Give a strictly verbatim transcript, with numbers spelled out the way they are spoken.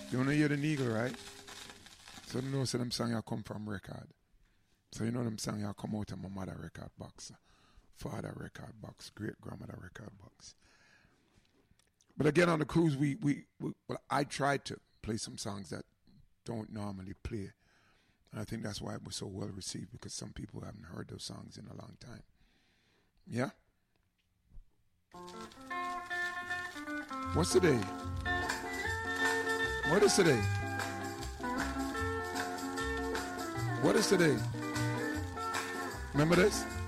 You wanna hear the niggle, right? So you know, so them song you come from record. So you know them song you come out of my mother record box, father record box, great grandmother record box. But again, on the cruise, we, we, we well, I tried to play some songs that don't normally play. And I think that's why it was so well received, because some people haven't heard those songs in a long time. Yeah? What's today? What is today? What is today? Remember this?